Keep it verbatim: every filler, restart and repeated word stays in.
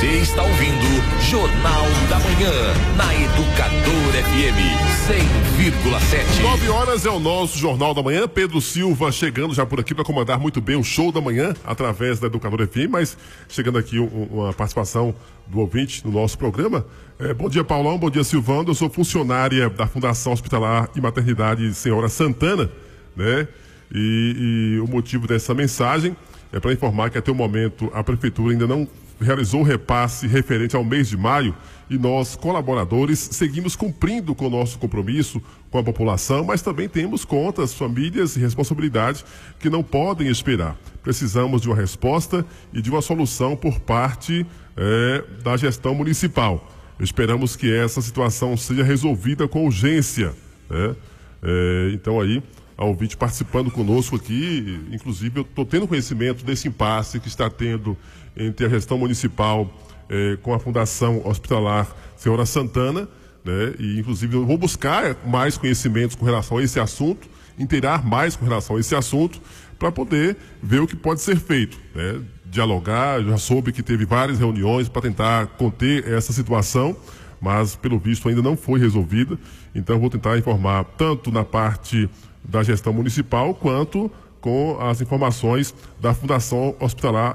Você está ouvindo Jornal da Manhã, na Educador F M cem vírgula sete. Nove horas é o nosso Jornal da Manhã. Pedro Silva chegando já por aqui para comandar muito bem o show da manhã através da Educador F M, mas chegando aqui um, uma participação do ouvinte no nosso programa. É, bom dia, Paulão. Bom dia, Silvando. Eu sou funcionária da Fundação Hospitalar e Maternidade Senhora Santana, né? E, e o motivo dessa mensagem é para informar que até o momento a Prefeitura ainda não realizou o repasse referente ao mês de maio e nós, colaboradores, seguimos cumprindo com o nosso compromisso com a população, mas também temos contas, famílias e responsabilidades que não podem esperar. Precisamos de uma resposta e de uma solução por parte é, da gestão municipal. Esperamos que essa situação seja resolvida com urgência, né? É, então aí, a ouvinte participando conosco aqui, inclusive eu estou tendo conhecimento desse impasse que está tendo entre a gestão municipal eh, com a Fundação Hospitalar Senhora Santana, né? E inclusive eu vou buscar mais conhecimentos com relação a esse assunto, inteirar mais com relação a esse assunto, para poder ver o que pode ser feito, né? Dialogar, já soube que teve várias reuniões para tentar conter essa situação, mas pelo visto ainda não foi resolvida, então vou tentar informar tanto na parte da gestão municipal, quanto com as informações da Fundação Hospitalar